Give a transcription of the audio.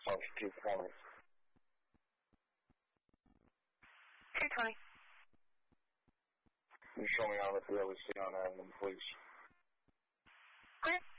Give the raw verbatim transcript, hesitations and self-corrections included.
Bunch of two twenties. two twenty. Can you show me how to really see on that, please? Okay.